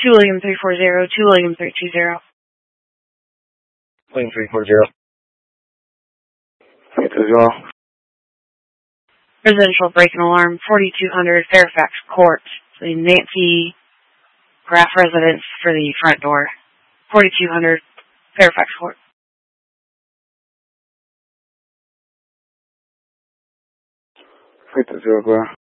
2 William 340, 2 William 320. William 340. 320. Residential break and alarm, 4200 Fairfax Court. The Nancy Graff residence for the front door. 4200 Fairfax Court. 320.